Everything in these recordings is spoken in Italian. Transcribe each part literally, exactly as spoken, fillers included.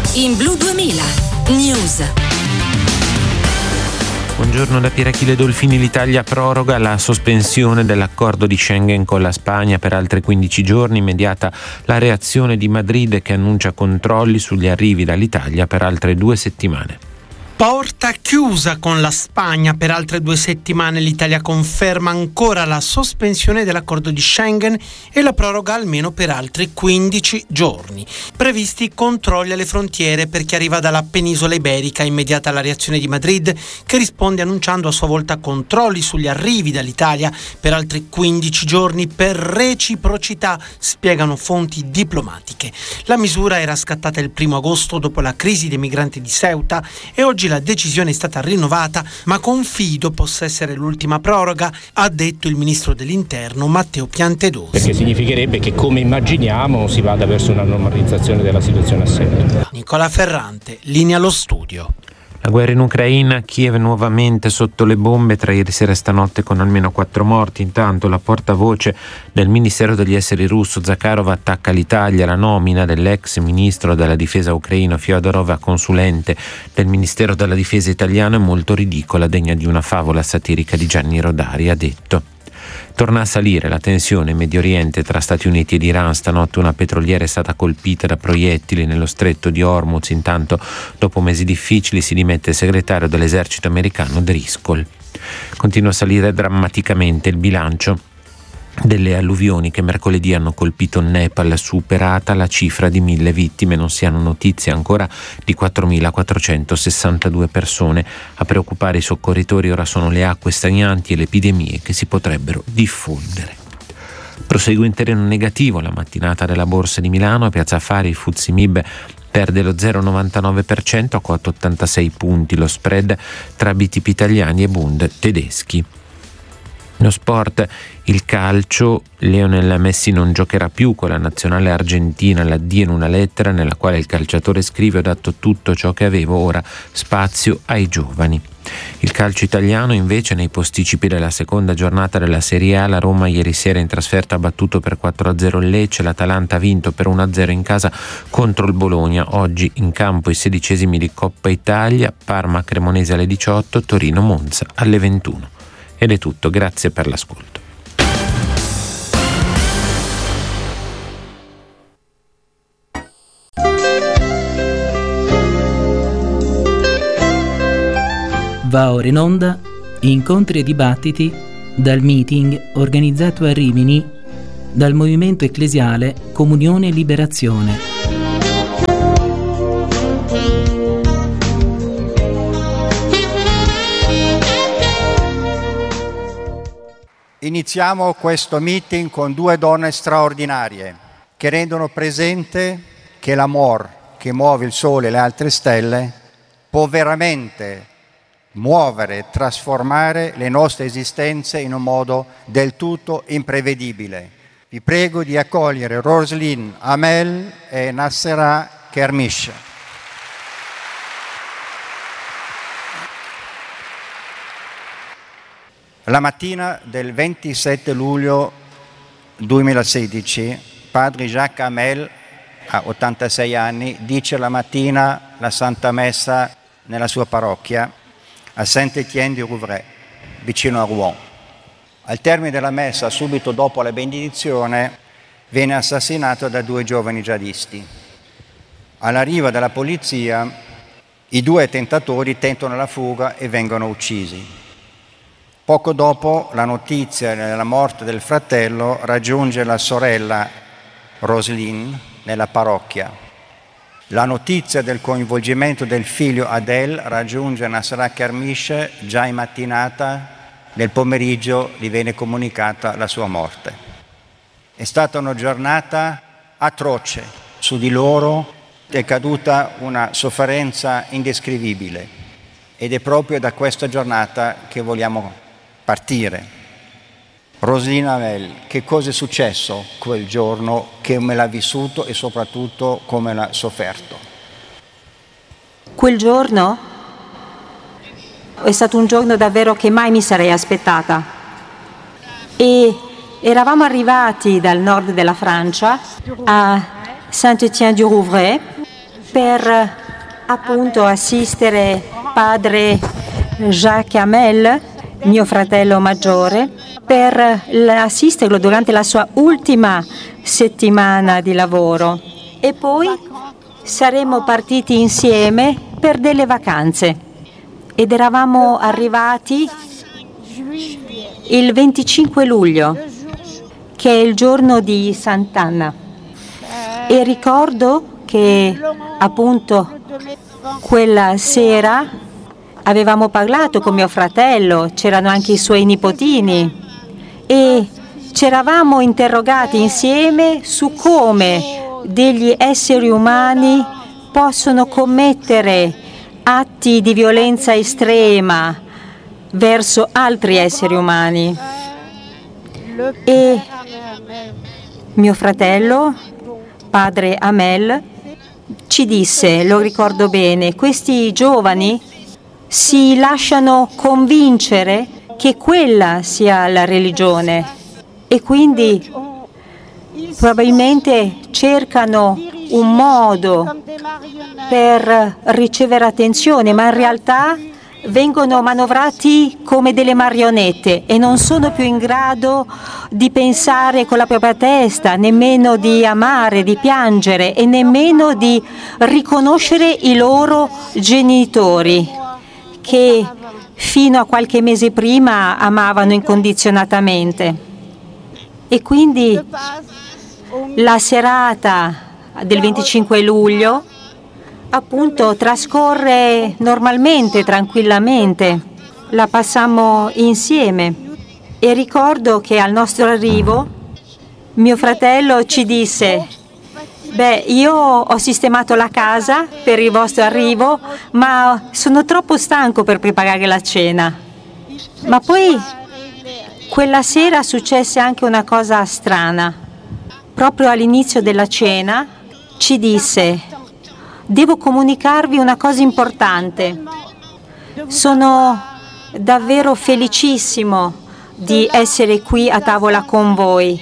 In Blu duemila News. Buongiorno da Pier Achille Dolfini. L'Italia proroga la sospensione dell'accordo di Schengen con la Spagna per altri quindici giorni, immediata la reazione di Madrid che annuncia controlli sugli arrivi dall'Italia per altre due settimane. Porta chiusa con la Spagna per altre due settimane. L'Italia conferma ancora la sospensione dell'accordo di Schengen e la proroga almeno per altri quindici giorni. Previsti controlli alle frontiere per chi arriva dalla penisola iberica, immediata la reazione di Madrid che risponde annunciando a sua volta controlli sugli arrivi dall'Italia per altri quindici giorni per reciprocità, spiegano fonti diplomatiche. La misura era scattata il primo agosto dopo la crisi dei migranti di Ceuta e oggi la decisione è stata rinnovata, ma confido possa essere l'ultima proroga, ha detto il ministro dell'Interno Matteo Piantedosi. Perché significherebbe che, come immaginiamo, si vada verso una normalizzazione della situazione assente. Nicola Ferrante, linea allo studio. La guerra in Ucraina, Kiev nuovamente sotto le bombe tra ieri sera e stanotte con almeno quattro morti. Intanto la portavoce del Ministero degli Esteri russo Zakharov attacca l'Italia. La nomina dell'ex ministro della difesa ucraino Fyodorov a consulente del Ministero della Difesa italiano è molto ridicola, degna di una favola satirica di Gianni Rodari, ha detto. Torna a salire la tensione in Medio Oriente tra Stati Uniti ed Iran. Stanotte una petroliera è stata colpita da proiettili nello stretto di Hormuz. Intanto, dopo mesi difficili, si dimette il segretario dell'esercito americano Driscoll. Continua a salire drammaticamente il bilancio delle alluvioni che mercoledì hanno colpito il Nepal, superata la cifra di mille vittime. Non si hanno notizie ancora di quattromilaquattrocentosessantadue persone. A preoccupare i soccorritori ora sono le acque stagnanti e le epidemie che si potrebbero diffondere. Prosegue in terreno negativo la mattinata della Borsa di Milano. A Piazza Affari il F T S E M I B perde lo zero virgola novantanove per cento a quattro virgola ottantasei punti. Lo spread tra B T P italiani e Bund tedeschi. Lo sport, il calcio, Lionel Messi non giocherà più con la nazionale argentina, l'addio in una lettera nella quale il calciatore scrive: ho dato tutto ciò che avevo, ora spazio ai giovani. Il calcio italiano invece, nei posticipi della seconda giornata della Serie A, la Roma ieri sera in trasferta ha battuto per quattro a zero il Lecce, l'Atalanta ha vinto per uno a zero in casa contro il Bologna. Oggi in campo i sedicesimi di Coppa Italia, Parma Cremonese alle diciotto, Torino Monza alle ventuno. Ed è tutto, grazie per l'ascolto. Va ora in onda incontri e dibattiti dal meeting organizzato a Rimini dal Movimento Ecclesiale Comunione e Liberazione. Iniziamo questo meeting con due donne straordinarie che rendono presente che l'amor che muove il sole e le altre stelle può veramente muovere e trasformare le nostre esistenze in un modo del tutto imprevedibile. Vi prego di accogliere Roslyn Amel e Nassera Kermish. La mattina del ventisette luglio duemilasedici, padre Jacques Amel, a ottantasei anni, dice la mattina la Santa Messa nella sua parrocchia a Saint-Étienne-du-Rouvray, vicino a Rouen. Al termine della messa, subito dopo la benedizione, viene assassinato da due giovani jihadisti. All'arrivo della polizia, i due tentatori tentano la fuga e vengono uccisi. Poco dopo la notizia della morte del fratello raggiunge la sorella Roslyn nella parrocchia. La notizia del coinvolgimento del figlio Adel raggiunge Nassera Kermish già in mattinata. Nel pomeriggio gli viene comunicata la sua morte. È stata una giornata atroce. Su di loro è caduta una sofferenza indescrivibile ed è proprio da questa giornata che vogliamo partire. Roslyn Amel, che cosa è successo quel giorno, come l'ha vissuto e soprattutto come l'ha sofferto? Quel giorno è stato un giorno davvero che mai mi sarei aspettata. E eravamo arrivati dal nord della Francia a Saint-Étienne-du-Rouvray per appunto assistere padre Jacques Hamel, mio fratello maggiore, per assisterlo durante la sua ultima settimana di lavoro. E poi saremmo partiti insieme per delle vacanze ed eravamo arrivati il venticinque luglio, che è il giorno di Sant'Anna. E ricordo che appunto quella sera avevamo parlato con mio fratello, c'erano anche i suoi nipotini e ci eravamo interrogati insieme su come degli esseri umani possono commettere atti di violenza estrema verso altri esseri umani. E mio fratello, padre Hamel, ci disse, lo ricordo bene, questi giovani si lasciano convincere che quella sia la religione e quindi probabilmente cercano un modo per ricevere attenzione, ma in realtà vengono manovrati come delle marionette e non sono più in grado di pensare con la propria testa, nemmeno di amare, di piangere e nemmeno di riconoscere i loro genitori, che fino a qualche mese prima amavano incondizionatamente. E quindi la serata del venticinque luglio appunto trascorre normalmente, tranquillamente. La passammo insieme e ricordo che al nostro arrivo mio fratello ci disse: beh, io ho sistemato la casa per il vostro arrivo, ma sono troppo stanco per preparare la cena. Ma poi quella sera successe anche una cosa strana. Proprio all'inizio della cena ci disse: devo comunicarvi una cosa importante. Sono davvero felicissimo di essere qui a tavola con voi.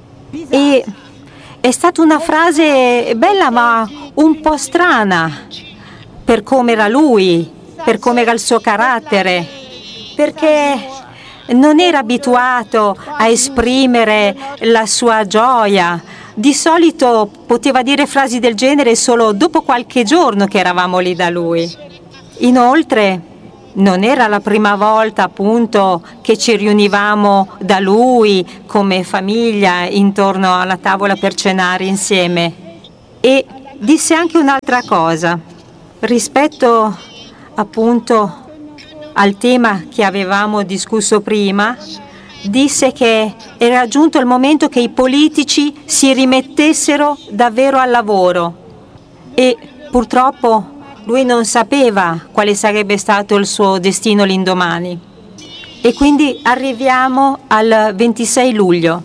E è stata una frase bella ma un po' strana per come era lui, per come era il suo carattere, perché non era abituato a esprimere la sua gioia. Di solito poteva dire frasi del genere solo dopo qualche giorno che eravamo lì da lui. Inoltre, non era la prima volta appunto che ci riunivamo da lui come famiglia intorno alla tavola per cenare insieme. E disse anche un'altra cosa rispetto appunto al tema che avevamo discusso prima. Disse che era giunto il momento che i politici si rimettessero davvero al lavoro e purtroppo lui non sapeva quale sarebbe stato il suo destino l'indomani. E quindi arriviamo al ventisei luglio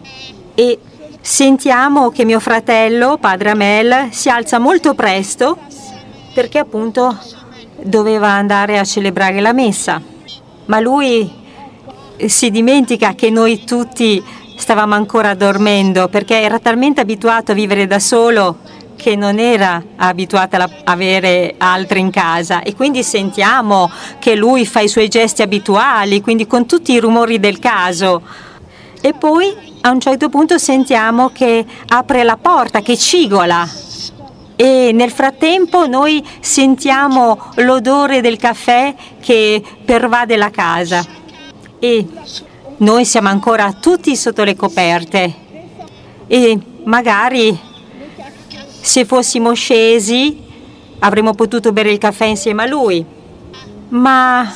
e sentiamo che mio fratello, padre Hamel, si alza molto presto perché appunto doveva andare a celebrare la messa. Ma lui si dimentica che noi tutti stavamo ancora dormendo perché era talmente abituato a vivere da solo che non era abituato a avere altri in casa, e quindi sentiamo che lui fa i suoi gesti abituali, quindi con tutti i rumori del caso. E poi a un certo punto sentiamo che apre la porta, che cigola, e nel frattempo noi sentiamo l'odore del caffè che pervade la casa. E noi siamo ancora tutti sotto le coperte e magari se fossimo scesi avremmo potuto bere il caffè insieme a lui, ma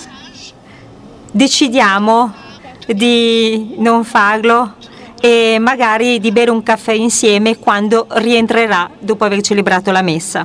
decidiamo di non farlo e magari di bere un caffè insieme quando rientrerà dopo aver celebrato la messa.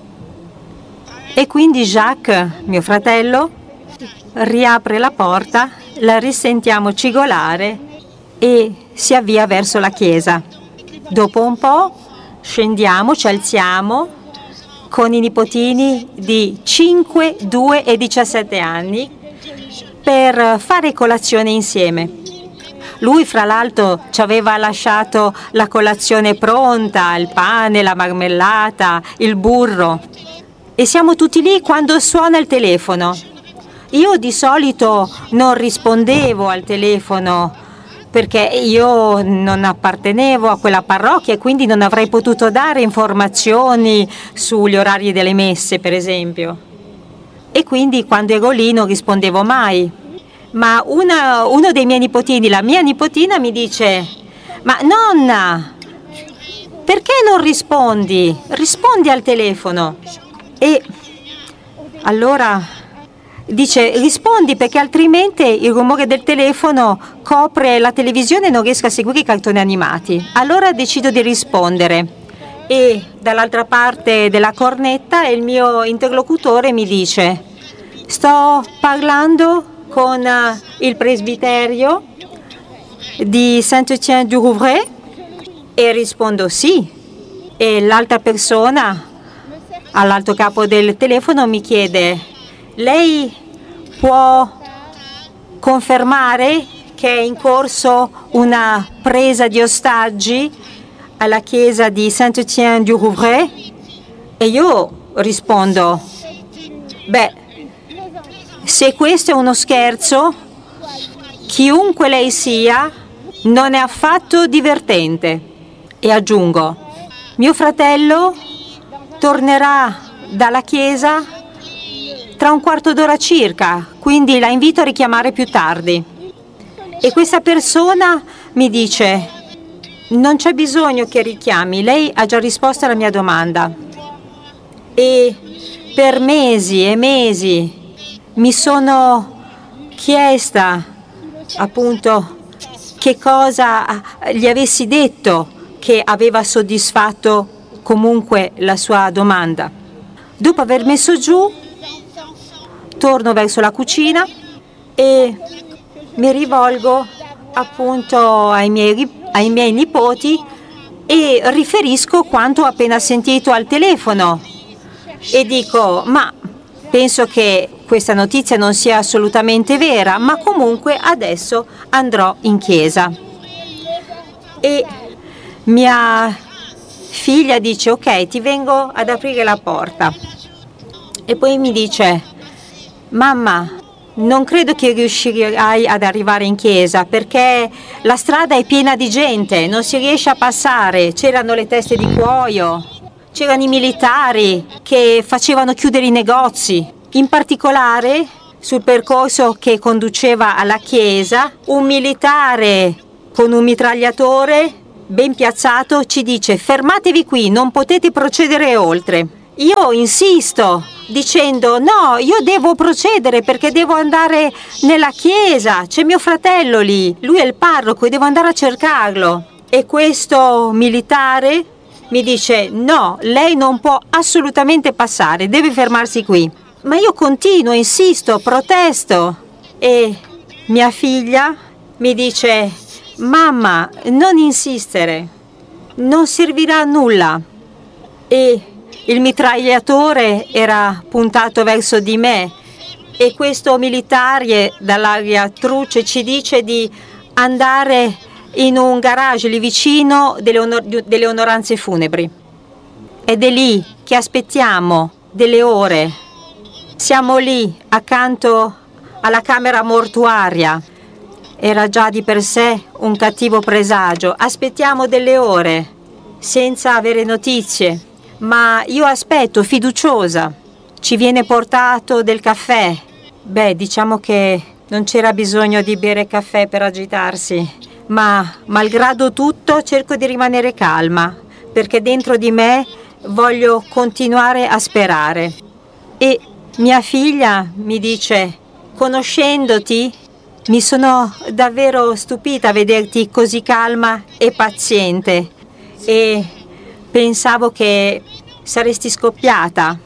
E quindi Jacques, mio fratello, riapre la porta, la risentiamo cigolare e si avvia verso la chiesa. Dopo un po' scendiamo, ci alziamo con i nipotini di cinque, due e diciassette anni per fare colazione insieme. Lui, fra l'altro, ci aveva lasciato la colazione pronta, il pane, la marmellata, il burro. e siamo tutti lì quando suona il telefono. Io di solito non rispondevo al telefono perché io non appartenevo a quella parrocchia e quindi non avrei potuto dare informazioni sugli orari delle messe, per esempio. E quindi quando ero lì non rispondevo mai. Ma una, uno dei miei nipotini, la mia nipotina, mi dice: ma nonna, perché non rispondi? Rispondi al telefono. E allora dice: rispondi perché altrimenti il rumore del telefono copre la televisione e non riesco a seguire i cartoni animati. Allora decido di rispondere e dall'altra parte della cornetta il mio interlocutore mi dice: sto parlando con il presbiterio di Saint-Étienne-du-Rouvray? E rispondo sì. E l'altra persona all'alto capo del telefono mi chiede: lei può confermare che è in corso una presa di ostaggi alla chiesa di Saint-Étienne-du-Rouvray? E io rispondo: beh, se questo è uno scherzo, chiunque lei sia, non è affatto divertente. E aggiungo: mio fratello tornerà dalla chiesa tra un quarto d'ora circa, quindi la invito a richiamare più tardi. E questa persona mi dice: non c'è bisogno che richiami, lei ha già risposto alla mia domanda. E per mesi e mesi mi sono chiesta appunto che cosa gli avessi detto che aveva soddisfatto comunque la sua domanda. Dopo aver messo giù, torno verso la cucina e mi rivolgo appunto ai miei, ai miei nipoti e riferisco quanto ho appena sentito al telefono e dico: ma penso che questa notizia non sia assolutamente vera, ma comunque adesso andrò in chiesa. E mia figlia dice: ok, ti vengo ad aprire la porta. E poi mi dice: mamma, non credo che riuscirai ad arrivare in chiesa perché la strada è piena di gente, non si riesce a passare, c'erano le teste di cuoio, c'erano i militari che facevano chiudere i negozi. In particolare, sul percorso che conduceva alla chiesa, un militare con un mitragliatore ben piazzato ci dice: fermatevi qui, non potete procedere oltre. Io insisto dicendo: no, io devo procedere perché devo andare nella chiesa, c'è mio fratello lì, lui è il parroco e devo andare a cercarlo. E questo militare mi dice: no, lei non può assolutamente passare, deve fermarsi qui. Ma io continuo, insisto, protesto e mia figlia mi dice: mamma, non insistere, non servirà a nulla. E il mitragliatore era puntato verso di me e questo militare dall'aria truce ci dice di andare in un garage lì vicino delle, onor- delle onoranze funebri. Ed è lì che aspettiamo delle ore. Siamo lì accanto alla camera mortuaria. Era già di per sé un cattivo presagio. Aspettiamo delle ore senza avere notizie, ma io aspetto fiduciosa. Ci viene portato del caffè. Beh, diciamo che non c'era bisogno di bere caffè per agitarsi, ma malgrado tutto cerco di rimanere calma, perché dentro di me voglio continuare a sperare. E mia figlia mi dice: conoscendoti, mi sono davvero stupita a vederti così calma e paziente e pensavo che saresti scoppiata.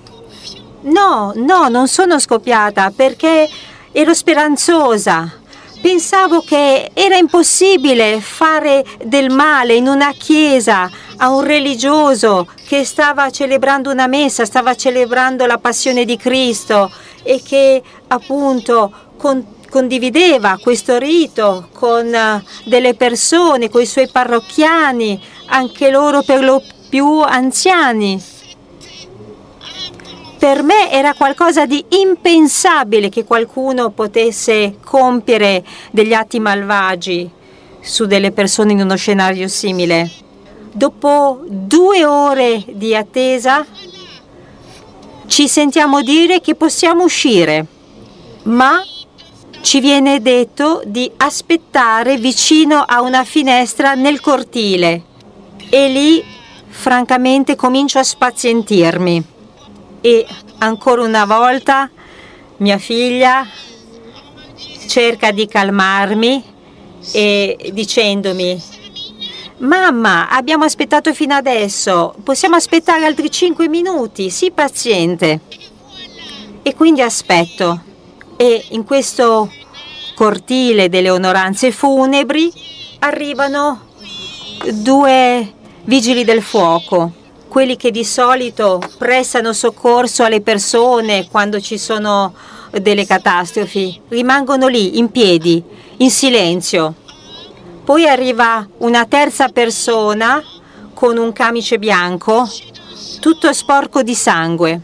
No, no, non sono scoppiata perché ero speranzosa. Pensavo che era impossibile fare del male in una chiesa a un religioso che stava celebrando una messa, stava celebrando la passione di Cristo e che appunto con, condivideva questo rito con uh, delle persone, con i suoi parrocchiani, anche loro per lo più anziani. Per me era qualcosa di impensabile che qualcuno potesse compiere degli atti malvagi su delle persone in uno scenario simile. Dopo due ore di attesa ci sentiamo dire che possiamo uscire, ma ci viene detto di aspettare vicino a una finestra nel cortile e lì francamente comincio a spazientirmi e ancora una volta mia figlia cerca di calmarmi e dicendomi: mamma, abbiamo aspettato fino adesso, possiamo aspettare altri cinque minuti, sii paziente. E quindi aspetto. E in questo cortile delle onoranze funebri arrivano due vigili del fuoco, quelli che di solito prestano soccorso alle persone quando ci sono delle catastrofi. Rimangono lì, in piedi, in silenzio. Poi arriva una terza persona con un camice bianco, tutto sporco di sangue.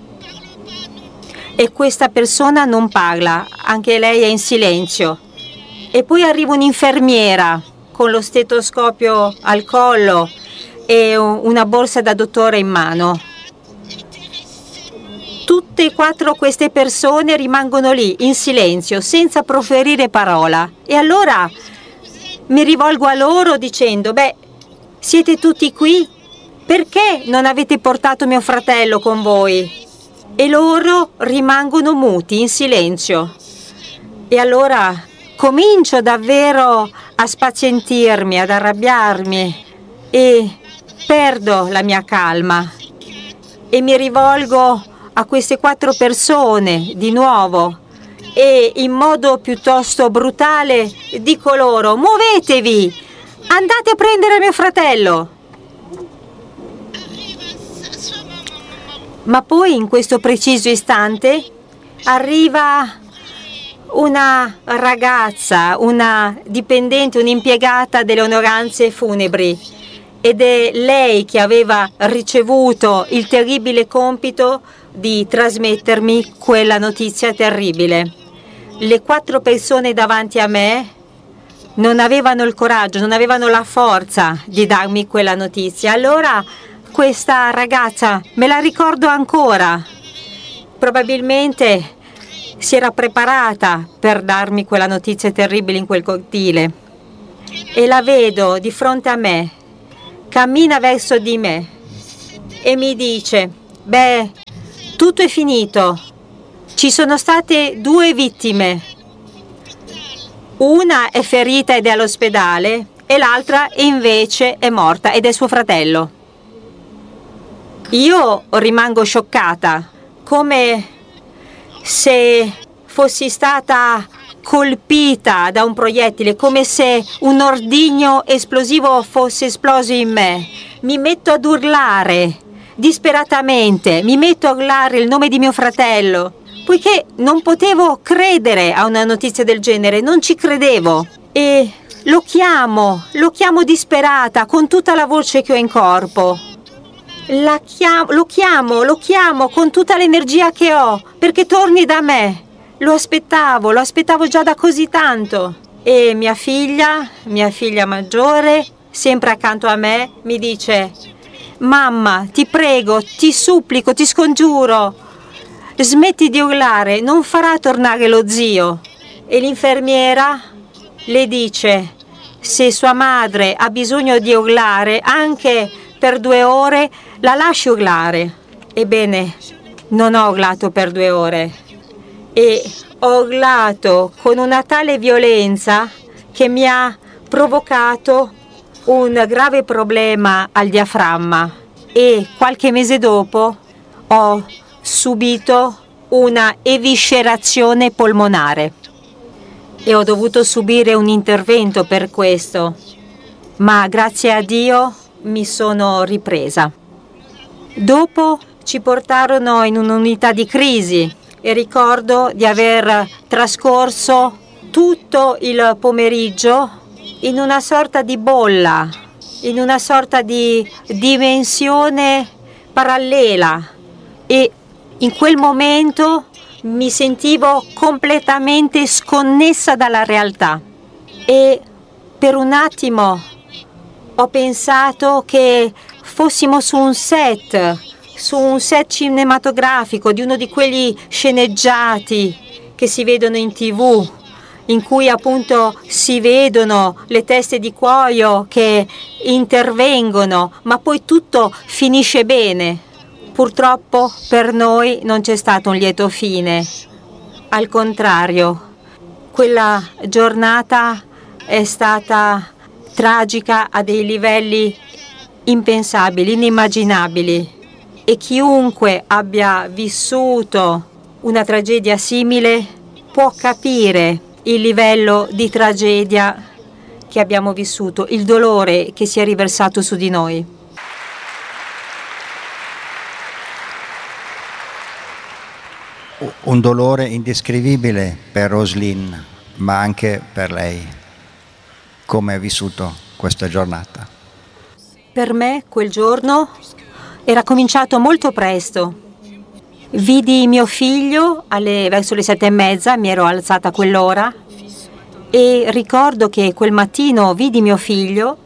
E questa persona non parla, anche lei è in silenzio. E poi arriva un'infermiera con lo stetoscopio al collo e una borsa da dottore in mano. Tutte e quattro queste persone rimangono lì, in silenzio, senza proferire parola. E allora mi rivolgo a loro dicendo: beh, siete tutti qui? Perché non avete portato mio fratello con voi? E loro rimangono muti, in silenzio. E allora comincio davvero a spazientirmi, ad arrabbiarmi e perdo la mia calma. E mi rivolgo a queste quattro persone di nuovo e in modo piuttosto brutale dico loro: muovetevi, andate a prendere mio fratello. Ma poi in questo preciso istante arriva una ragazza, una dipendente, un'impiegata delle onoranze funebri, ed è lei che aveva ricevuto il terribile compito di trasmettermi quella notizia terribile. Le quattro persone davanti a me non avevano il coraggio, non avevano la forza di darmi quella notizia. Allora questa ragazza, me la ricordo ancora, probabilmente si era preparata per darmi quella notizia terribile in quel cortile. E la vedo di fronte a me, cammina verso di me e mi dice: beh, tutto è finito, ci sono state due vittime, una è ferita ed è all'ospedale e l'altra invece è morta ed è suo fratello. Io rimango scioccata, come se fossi stata colpita da un proiettile, come se un ordigno esplosivo fosse esploso in me. Mi metto ad urlare disperatamente, mi metto a urlare il nome di mio fratello, poiché non potevo credere a una notizia del genere, non ci credevo. E lo chiamo, lo chiamo disperata con tutta la voce che ho in corpo. La chiamo, lo chiamo, lo chiamo con tutta l'energia che ho perché torni da me. Lo aspettavo, lo aspettavo già da così tanto. E mia figlia, mia figlia maggiore, sempre accanto a me, mi dice: mamma, ti prego, ti supplico, ti scongiuro, smetti di urlare, non farà tornare lo zio. E l'infermiera le dice: se sua madre ha bisogno di urlare anche per due ore, la lasci urlare. Ebbene, non ho urlato per due ore e ho urlato con una tale violenza che mi ha provocato un grave problema al diaframma e qualche mese dopo ho subito una eviscerazione polmonare e ho dovuto subire un intervento per questo, ma grazie a Dio mi sono ripresa. Dopo ci portarono in un'unità di crisi e ricordo di aver trascorso tutto il pomeriggio in una sorta di bolla, in una sorta di dimensione parallela e in quel momento mi sentivo completamente sconnessa dalla realtà e per un attimo ho pensato che fossimo su un set, su un set cinematografico di uno di quelli sceneggiati che si vedono in tivù, in cui appunto si vedono le teste di cuoio che intervengono, ma poi tutto finisce bene. Purtroppo per noi non c'è stato un lieto fine. Al contrario, quella giornata è stata tragica a dei livelli impensabili, inimmaginabili. E chiunque abbia vissuto una tragedia simile può capire il livello di tragedia che abbiamo vissuto, il dolore che si è riversato su di noi. Un dolore indescrivibile per Roselyne, ma anche per lei. Come ha vissuto questa giornata? Per me quel giorno era cominciato molto presto. Vidi mio figlio alle, verso le sette e mezza, mi ero alzata a quell'ora e ricordo che quel mattino vidi mio figlio.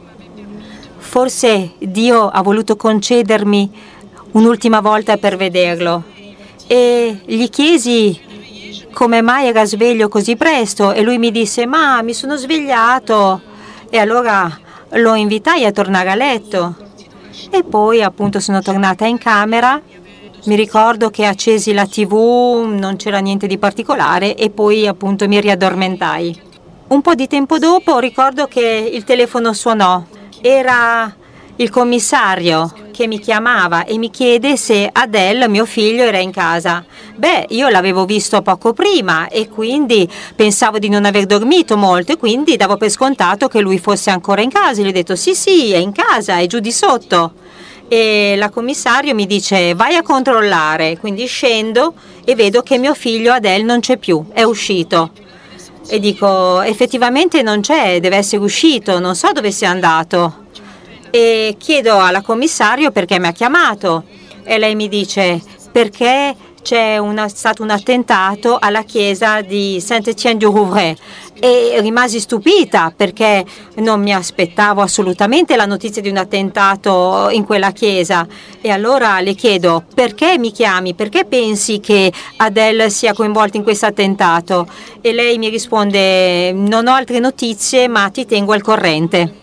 Forse Dio ha voluto concedermi un'ultima volta per vederlo e gli chiesi come mai era sveglio così presto e lui mi disse: ma mi sono svegliato. E allora lo invitai a tornare a letto e poi appunto sono tornata in camera. Mi ricordo che accesi la tivù, non c'era niente di particolare e poi appunto mi riaddormentai. Un po' di tempo dopo ricordo che il telefono suonò. Era il commissario che mi chiamava e mi chiede se Adel, mio figlio, era in casa. Beh, io l'avevo visto poco prima e quindi pensavo di non aver dormito molto e quindi davo per scontato che lui fosse ancora in casa. Gli ho detto sì, sì, è in casa, è giù di sotto. E la commissario mi dice vai a controllare, quindi scendo e vedo che mio figlio Adel non c'è più, è uscito. E dico effettivamente non c'è, deve essere uscito, non so dove sia andato. E chiedo alla commissario perché mi ha chiamato e lei mi dice perché c'è una, stato un attentato alla chiesa di Saint-Étienne-du-Rouvray e rimasi stupita perché non mi aspettavo assolutamente la notizia di un attentato in quella chiesa e allora le chiedo perché mi chiami, perché pensi che Adel sia coinvolto in questo attentato e lei mi risponde non ho altre notizie ma ti tengo al corrente.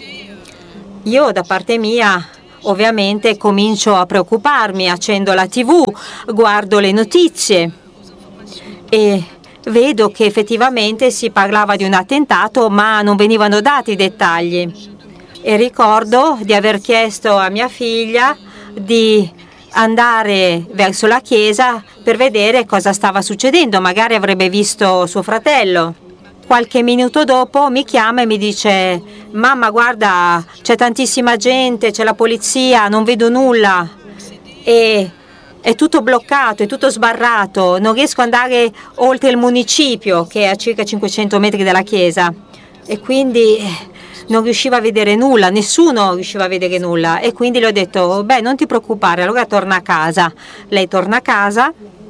Io da parte mia ovviamente comincio a preoccuparmi, accendo la tivù, guardo le notizie e vedo che effettivamente si parlava di un attentato ma non venivano dati i dettagli. E ricordo di aver chiesto a mia figlia di andare verso la chiesa per vedere cosa stava succedendo, magari avrebbe visto suo fratello. Qualche minuto dopo mi chiama e mi dice mamma guarda c'è tantissima gente, c'è la polizia, non vedo nulla e è tutto bloccato, è tutto sbarrato, non riesco ad andare oltre il municipio che è a circa cinquecento metri dalla chiesa e quindi non riusciva a vedere nulla, nessuno riusciva a vedere nulla e quindi le ho detto beh non ti preoccupare, allora torna a casa. Lei torna a casa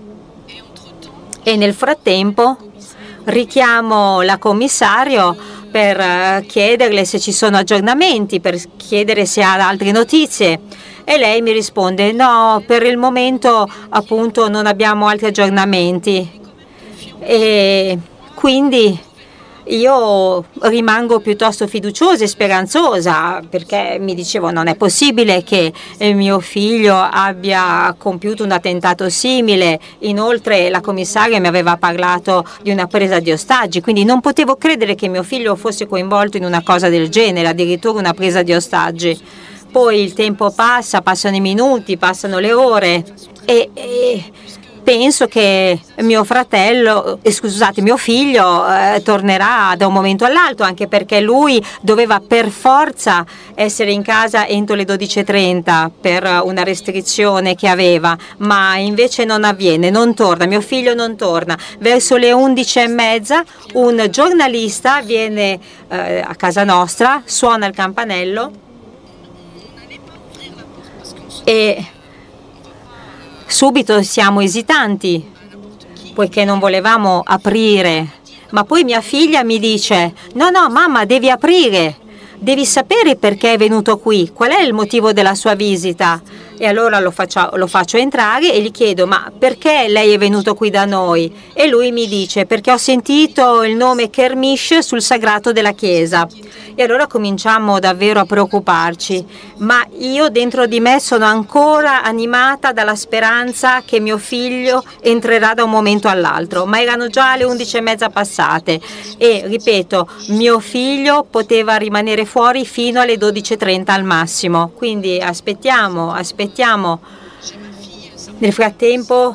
e nel frattempo richiamo la commissario per chiederle se ci sono aggiornamenti, per chiedere se ha altre notizie e lei mi risponde no, per il momento appunto non abbiamo altri aggiornamenti e quindi io rimango piuttosto fiduciosa e speranzosa perché mi dicevo non è possibile che mio figlio abbia compiuto un attentato simile. Inoltre la commissaria mi aveva parlato di una presa di ostaggi, quindi non potevo credere che mio figlio fosse coinvolto in una cosa del genere, addirittura una presa di ostaggi. Poi il tempo passa, passano i minuti, passano le ore e, e penso che mio fratello, eh, scusate, mio figlio eh, tornerà da un momento all'altro, anche perché lui doveva per forza essere in casa entro le dodici e trenta per una restrizione che aveva, ma invece non avviene, non torna, mio figlio non torna. Verso le undici e mezza un giornalista viene eh, a casa nostra, suona il campanello e subito siamo esitanti, poiché non volevamo aprire. Ma poi mia figlia mi dice: no, no, mamma, devi aprire, devi sapere perché è venuto qui, qual è il motivo della sua visita. E allora lo faccio, lo faccio entrare e gli chiedo: ma perché lei è venuto qui da noi? E lui mi dice: perché ho sentito il nome Kermish sul sagrato della chiesa. E allora cominciamo davvero a preoccuparci, ma io dentro di me sono ancora animata dalla speranza che mio figlio entrerà da un momento all'altro. Ma erano già le undici e mezza passate e, ripeto, mio figlio poteva rimanere fuori fino alle dodici e trenta al massimo. Quindi aspettiamo, aspettiamo. Nel frattempo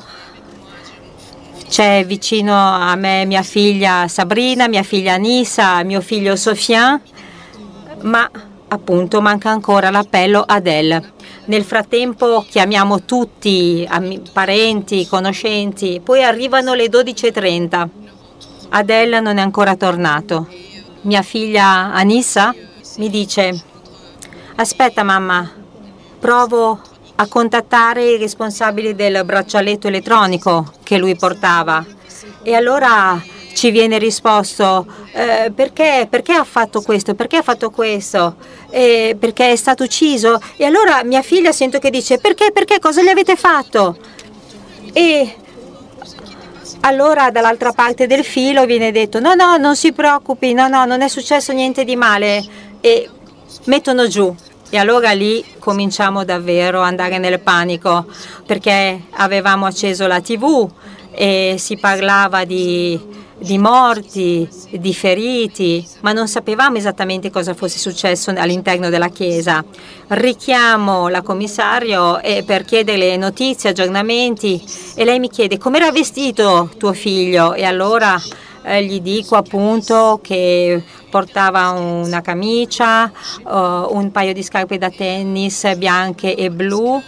c'è vicino a me mia figlia Sabrina, mia figlia Nisa, mio figlio Sofian, ma appunto manca ancora l'appello Adele. Nel frattempo chiamiamo tutti, parenti, conoscenti, poi arrivano le dodici e trenta. Adele non è ancora tornato. Mia figlia Anissa mi dice: aspetta mamma, provo a contattare i responsabili del braccialetto elettronico che lui portava. E allora ci viene risposto: eh, perché, perché ha fatto questo, perché ha fatto questo, eh, perché è stato ucciso. E allora mia figlia sento che dice: perché, perché, cosa gli avete fatto? E allora dall'altra parte del filo viene detto: no, no, non si preoccupi, no, no, non è successo niente di male. E mettono giù. E allora lì cominciamo davvero ad andare nel panico, perché avevamo acceso la tivù e si parlava di, di morti, di feriti, ma non sapevamo esattamente cosa fosse successo all'interno della chiesa. Richiamo la commissario e per chiederle notizie, aggiornamenti, e lei mi chiede: com'era vestito tuo figlio? E allora eh, gli dico appunto che portava una camicia, uh, un paio di scarpe da tennis bianche e blu,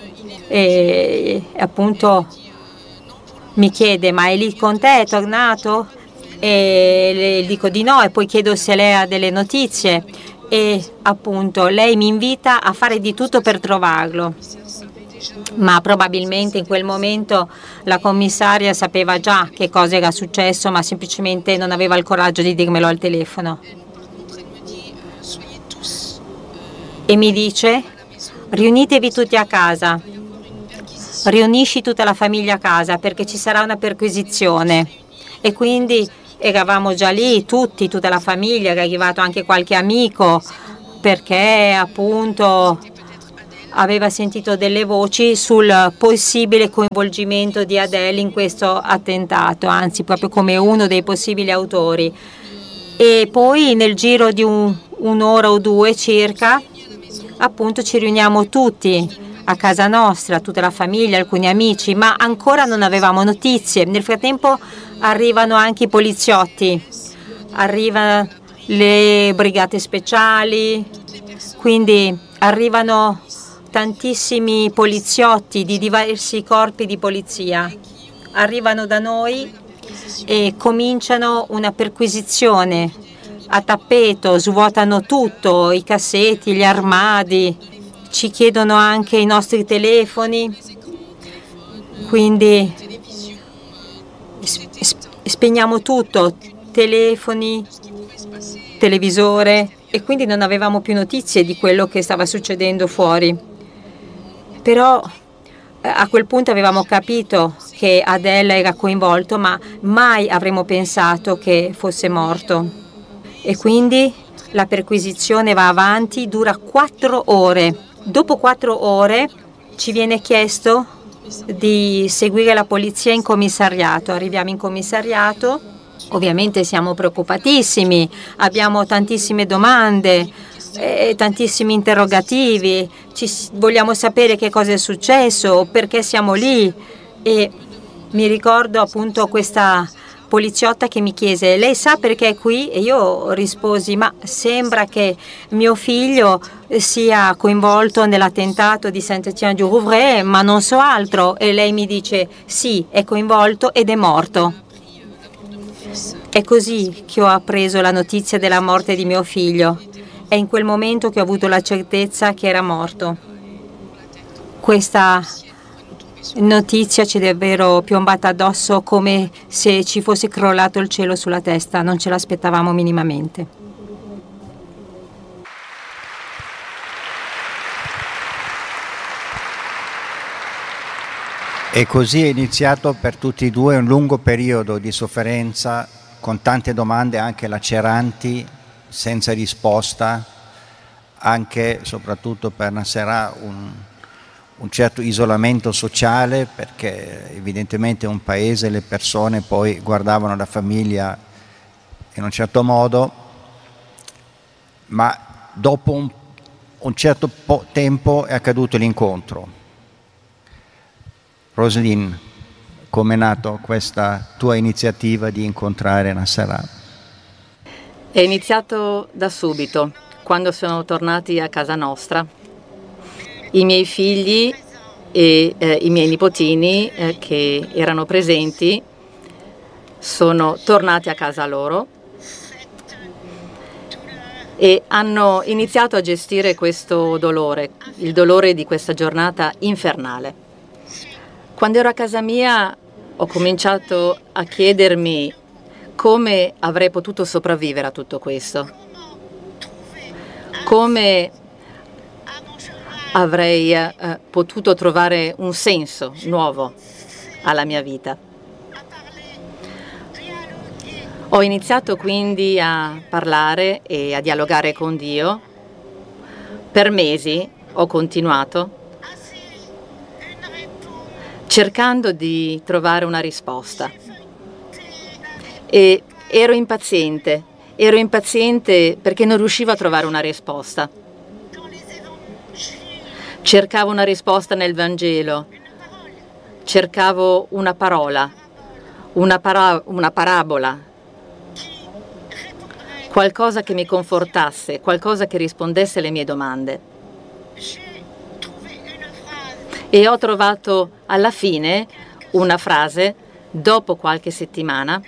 e appunto mi chiede: ma è lì con te, è tornato? E le dico di no, e poi chiedo se lei ha delle notizie e appunto lei mi invita a fare di tutto per trovarlo. Ma probabilmente in quel momento la commissaria sapeva già che cosa era successo, ma semplicemente non aveva il coraggio di dirmelo al telefono. E mi dice: riunitevi tutti a casa, riunisci tutta la famiglia a casa perché ci sarà una perquisizione. E quindi eravamo già lì tutti, tutta la famiglia, era arrivato anche qualche amico, perché appunto aveva sentito delle voci sul possibile coinvolgimento di Adele in questo attentato, anzi proprio come uno dei possibili autori. E poi nel giro di un, un'ora o due circa, appunto ci riuniamo tutti a casa nostra, tutta la famiglia, alcuni amici, ma ancora non avevamo notizie. Nel frattempo arrivano anche i poliziotti, arrivano le brigate speciali, quindi arrivano tantissimi poliziotti di diversi corpi di polizia, arrivano da noi e cominciano una perquisizione a tappeto, svuotano tutto, i cassetti, gli armadi, ci chiedono anche i nostri telefoni, quindi spegniamo tutto, telefoni, televisore, e quindi non avevamo più notizie di quello che stava succedendo fuori. Però a quel punto avevamo capito che Adele era coinvolto, ma mai avremmo pensato che fosse morto. E quindi la perquisizione va avanti, dura quattro ore. Dopo quattro ore ci viene chiesto di seguire la polizia in commissariato. Arriviamo in commissariato, ovviamente siamo preoccupatissimi, abbiamo tantissime domande, Eh, tantissimi interrogativi, ci, vogliamo sapere che cosa è successo, perché siamo lì. E mi ricordo appunto questa poliziotta che mi chiese: lei sa perché è qui? E io risposi: ma sembra che mio figlio sia coinvolto nell'attentato di Saint-Étienne-du-Rouvray, ma non so altro. E lei mi dice: sì, è coinvolto ed è morto. È così che ho appreso la notizia della morte di mio figlio. È in quel momento che ho avuto la certezza che era morto. Questa notizia ci è davvero piombata addosso come se ci fosse crollato il cielo sulla testa, non ce l'aspettavamo minimamente. E così è iniziato per tutti e due un lungo periodo di sofferenza, con tante domande anche laceranti, senza risposta, anche soprattutto per Nasserà un, un certo isolamento sociale, perché evidentemente un paese, le persone poi guardavano la famiglia in un certo modo, ma dopo un, un certo po- tempo è accaduto l'incontro. Roselyne, come è nata questa tua iniziativa di incontrare Nasserà? È iniziato da subito, quando sono tornati a casa nostra. I miei figli e eh, i miei nipotini eh, che erano presenti sono tornati a casa loro e hanno iniziato a gestire questo dolore, il dolore di questa giornata infernale. Quando ero a casa mia ho cominciato a chiedermi come avrei potuto sopravvivere a tutto questo, come avrei eh, potuto trovare un senso nuovo alla mia vita. Ho iniziato quindi a parlare e a dialogare con Dio. Per mesi ho continuato cercando di trovare una risposta e ero impaziente, ero impaziente perché non riuscivo a trovare una risposta. Cercavo una risposta nel Vangelo, cercavo una parola, una, para- una parabola, qualcosa che mi confortasse, qualcosa che rispondesse alle mie domande. E ho trovato alla fine una frase, dopo qualche settimana,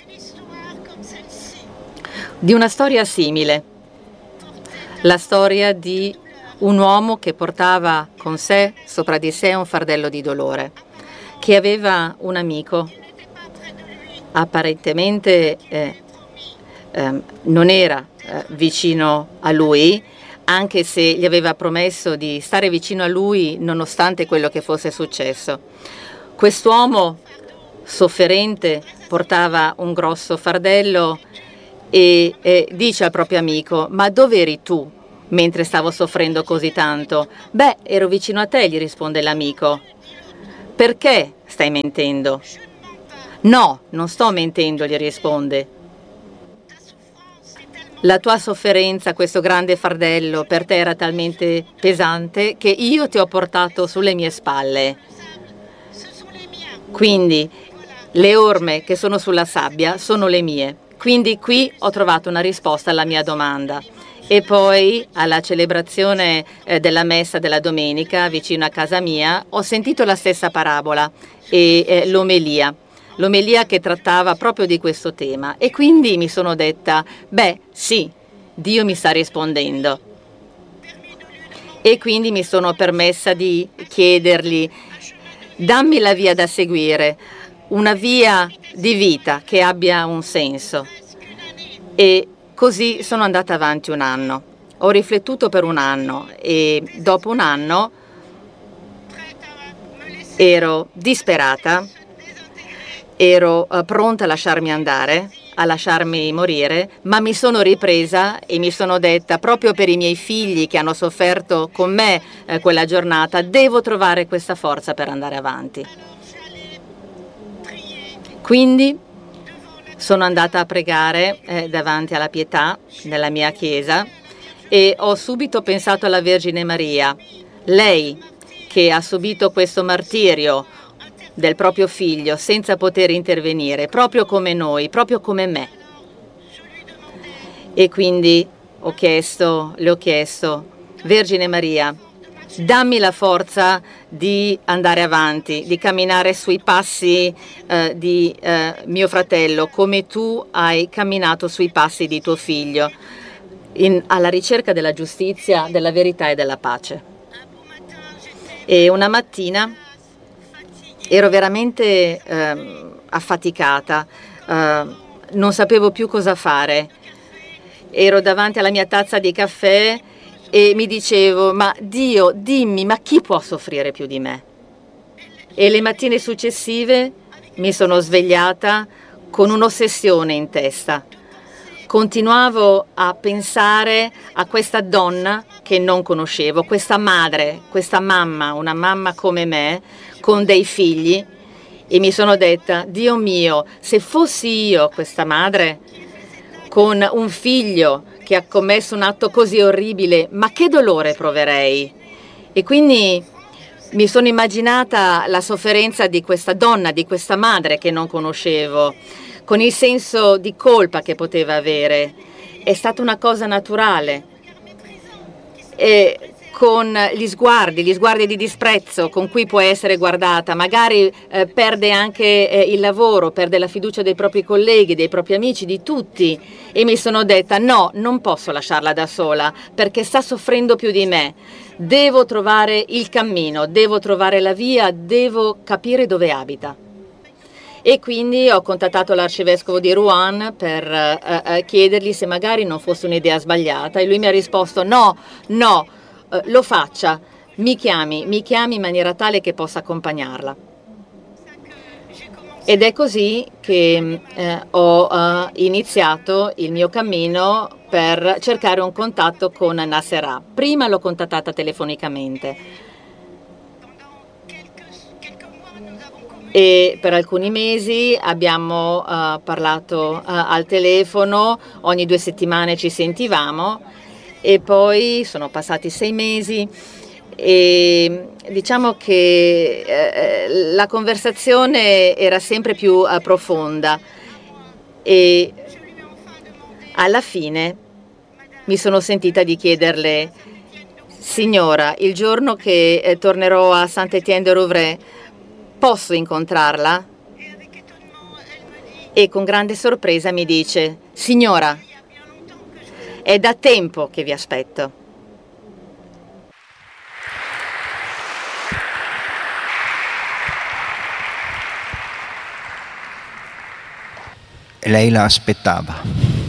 di una storia simile, la storia di un uomo che portava con sé, sopra di sé, un fardello di dolore, che aveva un amico, apparentemente eh, eh, non era eh, vicino a lui, anche se gli aveva promesso di stare vicino a lui nonostante quello che fosse successo. Quest'uomo sofferente portava un grosso fardello e eh, dice al proprio amico: ma dove eri tu mentre stavo soffrendo così tanto? Beh, ero vicino a te, gli risponde l'amico. Perché stai mentendo? No, non sto mentendo, gli risponde. La tua sofferenza, questo grande fardello, per te era talmente pesante che io ti ho portato sulle mie spalle. Quindi le orme che sono sulla sabbia sono le mie. Quindi qui ho trovato una risposta alla mia domanda. E poi alla celebrazione eh, della messa della domenica vicino a casa mia ho sentito la stessa parabola e eh, l'omelia. L'omelia che trattava proprio di questo tema e quindi mi sono detta, beh sì, Dio mi sta rispondendo. E quindi mi sono permessa di chiedergli, dammi la via da seguire, una via di vita che abbia un senso. E così sono andata avanti un anno. Ho riflettuto per un anno e dopo un anno ero disperata. Ero uh, pronta a lasciarmi andare, a lasciarmi morire, ma mi sono ripresa e mi sono detta, proprio per i miei figli che hanno sofferto con me eh, quella giornata, devo trovare questa forza per andare avanti. Quindi sono andata a pregare eh, davanti alla pietà nella mia chiesa e ho subito pensato alla Vergine Maria, lei che ha subito questo martirio del proprio figlio senza poter intervenire, proprio come noi, proprio come me. E quindi ho chiesto, le ho chiesto, Vergine Maria, dammi la forza di andare avanti, di camminare sui passi eh, di eh, mio fratello, come tu hai camminato sui passi di tuo figlio, in, alla ricerca della giustizia, della verità e della pace. E una mattina ero veramente eh, affaticata, eh, non sapevo più cosa fare. Ero davanti alla mia tazza di caffè e mi dicevo: ma Dio, dimmi, ma chi può soffrire più di me? E le mattine successive mi sono svegliata con un'ossessione in testa. Continuavo a pensare a questa donna che non conoscevo, questa madre, questa mamma, una mamma come me, con dei figli, e mi sono detta: Dio mio, se fossi io questa madre, con un figlio che ha commesso un atto così orribile, ma che dolore proverei? E quindi mi sono immaginata la sofferenza di questa donna, di questa madre che non conoscevo, con il senso di colpa che poteva avere. È stata una cosa naturale. E con gli sguardi, gli sguardi di disprezzo con cui può essere guardata, magari eh, perde anche eh, il lavoro, perde la fiducia dei propri colleghi, dei propri amici, di tutti, e mi sono detta: no, non posso lasciarla da sola perché sta soffrendo più di me, devo trovare il cammino, devo trovare la via, devo capire dove abita. E quindi ho contattato l'arcivescovo di Rouen per eh, eh, chiedergli se magari non fosse un'idea sbagliata, e lui mi ha risposto: no, no, lo faccia, mi chiami, mi chiami in maniera tale che possa accompagnarla. Ed è così che eh, ho eh, iniziato il mio cammino per cercare un contatto con Nasserah. Prima l'ho contattata telefonicamente e per alcuni mesi abbiamo uh, parlato uh, al telefono, ogni due settimane ci sentivamo. E poi sono passati sei mesi e diciamo che eh, la conversazione era sempre più eh, profonda, e alla fine mi sono sentita di chiederle: signora, il giorno che eh, tornerò a Saint-Étienne-de-Rouvray posso incontrarla? E con grande sorpresa mi dice: signora, è da tempo che vi aspetto. E lei la aspettava?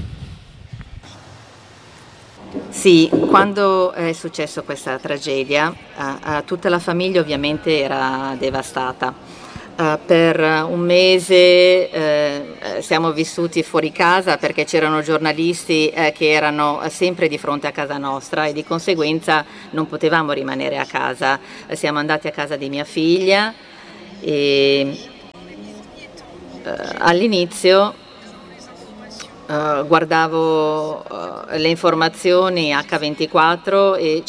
Sì, quando è successo questa tragedia, uh, uh, tutta la famiglia ovviamente era devastata. Uh, per un mese uh, siamo vissuti fuori casa perché c'erano giornalisti uh, che erano sempre di fronte a casa nostra, e di conseguenza non potevamo rimanere a casa. Uh, siamo andati a casa di mia figlia e uh, all'inizio uh, guardavo uh, le informazioni acca ventiquattro e